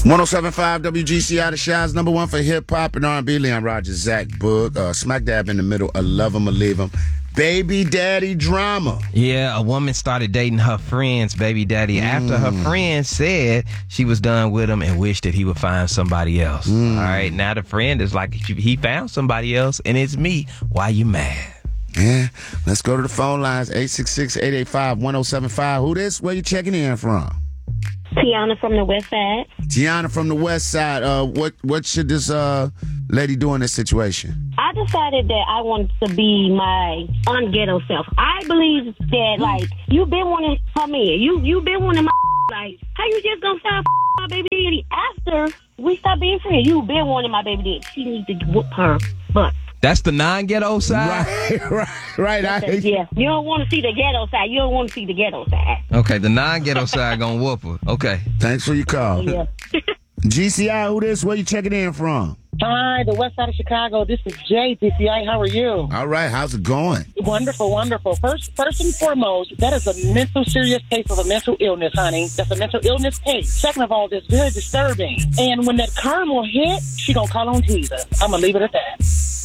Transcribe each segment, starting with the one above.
107.5 WGCI, the Shy's number one for hip-hop and R&B. Leon Rogers, Zach Boog, smack dab in the middle of Love 'Em or Leave 'Em. Baby daddy drama. Yeah, a woman started dating her friend's baby daddy after her friend said she was done with him and wished that he would find somebody else. All right, now the friend is like, he found somebody else and it's me. Why you mad? Yeah, let's go to the phone lines, 866-885-1075. Who this? Where you checking in from? Tiana from the West Side. Tiana from the West Side. What should this lady do in this situation? I decided that I wanted to be my unghetto self. I believe that, like, you've been wanting to come in. You've been wanting my like, how you just gonna stop my baby daddy after we stop being friends? You've been wanting my baby daddy. She needs to whoop her butt. That's the non-ghetto side? Right. Yeah, you don't want to see the ghetto side. You don't want to see the ghetto side. Okay, the non-ghetto side gonna whoop her. Okay. Thanks for your call. Yeah. GCI, who this? Where you checking in from? Hi, the West Side of Chicago. This is Jay, GCI. How are you? All right, how's it going? Wonderful, wonderful. First and foremost, that is a mental serious case of a mental illness, honey. That's a mental illness case. Second of all, that's very disturbing. And when that caramel hit, she gonna call on Jesus. I'm gonna leave it at that.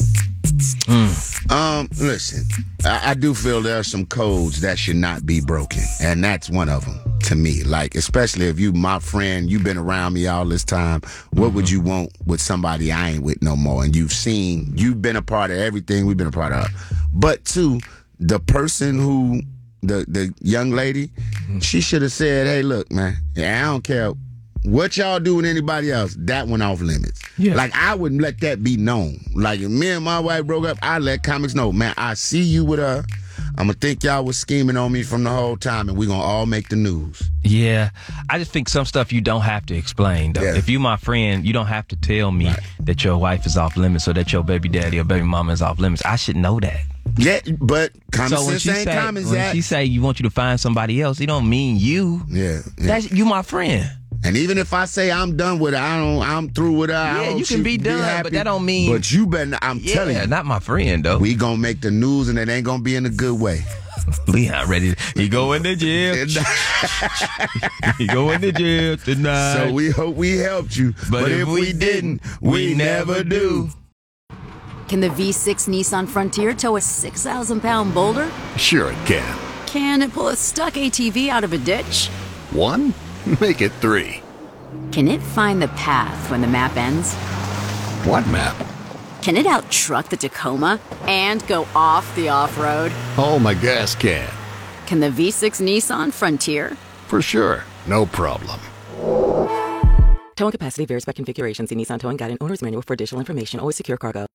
Listen, I do feel there are some codes that should not be broken, and that's one of them to me. Like, especially if you my friend, you've been around me all this time, what would you want with somebody I ain't with no more? And you've been a part of everything we've been a part of. But two, the person who, the young lady, she should have said, hey, look, man, I don't care what y'all do with anybody else, that went off limits. Yeah. Like, I wouldn't let that be known. Like, if me and my wife broke up, I let comics know, man, I see you with her. I'm going to think y'all was scheming on me from the whole time, and we're going to all make the news. Yeah. I just think some stuff you don't have to explain, though. Yeah. If you my friend, you don't have to tell me that your wife is off limits or that your baby daddy or baby mama is off limits. I should know that. Yeah, but common sense ain't common sense. When she say you want you to find somebody else, it don't mean you. Yeah. That's, you my friend. And even if I say I'm done with her, I'm through with her. Yeah, you can be done, but that don't mean. But you better. I'm telling you, not my friend though. We gonna make the news, and it ain't gonna be in a good way. Leon ready? He going to jail. He going to jail tonight. So we hope we helped you, but if we didn't, we never do. Can the V6 Nissan Frontier tow a 6,000-pound boulder? Sure it can. Can it pull a stuck ATV out of a ditch? 1? Make it 3. Can it find the path when the map ends? What map? Can it out-truck the Tacoma and go off the off-road? Oh, my gas can. Can the V6 Nissan Frontier? For sure. No problem. Towing capacity varies by configuration. See Nissan Towing Guide and Owner's Manual for additional information. Always secure cargo.